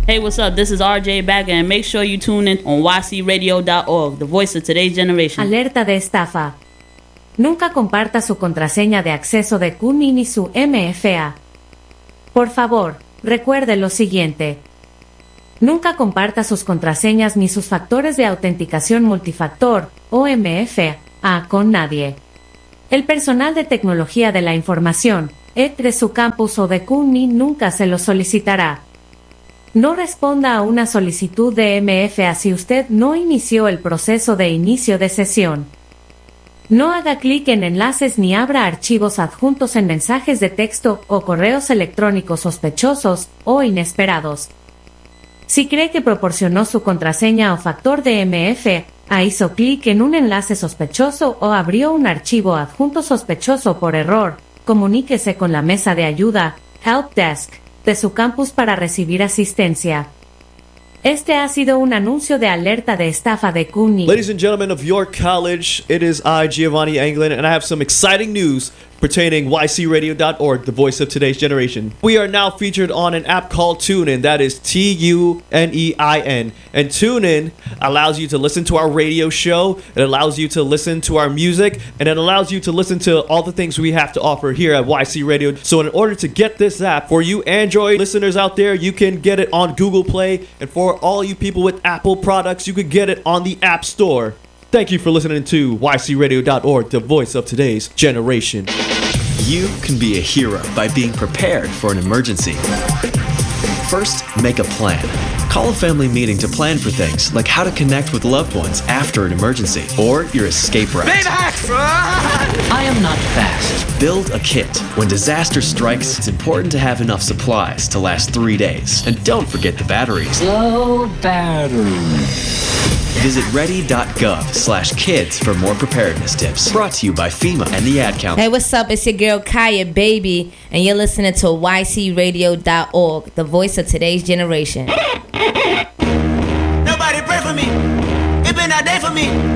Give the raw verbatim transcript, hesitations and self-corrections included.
Hey, what's up? This is R J Bagger, and make sure you tune in on y c radio dot org, the voice of today's generation. Alerta de estafa. Nunca comparta su contraseña de acceso de Q N I ni su M F A. Por favor, recuerde lo siguiente. Nunca comparta sus contraseñas ni sus factores de autenticación multifactor, o M F A, con nadie. El personal de tecnología de la información, E T de su campus o de Q N I nunca se lo solicitará. No responda a una solicitud de M F A si usted no inició el proceso de inicio de sesión. No haga clic en enlaces ni abra archivos adjuntos en mensajes de texto o correos electrónicos sospechosos o inesperados. Si cree que proporcionó su contraseña o factor de M F A, hizo clic en un enlace sospechoso o abrió un archivo adjunto sospechoso por error, comuníquese con la mesa de ayuda, Help Desk, de su campus para recibir asistencia. Este ha sido un anuncio de alerta de estafa de Q N I. Ladies and gentlemen of York College, it is I, Giovanni Anglin, and I have some exciting news pertaining y c radio dot org, the voice of today's generation. We are now featured on an app called TuneIn, that is T U N E I N. And TuneIn allows you to listen to our radio show, it allows you to listen to our music, and it allows you to listen to all the things we have to offer here at Y C Radio. So in order to get this app, for you Android listeners out there, you can get it on Google Play, and for all you people with Apple products, you can get it on the App Store. Thank you for listening to y c radio dot org, the voice of today's generation. You can be a hero by being prepared for an emergency. First, make a plan. Call a family meeting to plan for things like how to connect with loved ones after an emergency or your escape route. I am not fast. Build a kit. When disaster strikes, it's important to have enough supplies to last three days. And don't forget the batteries. Low battery. Visit ready.gov slash kids for more preparedness tips. Brought to you by FEMA and the Ad Council. Hey, what's up? It's your girl Kaya Baby, and you're listening to y c radio dot org, the voice of today's generation. Nobody pray for me. It been a day for me.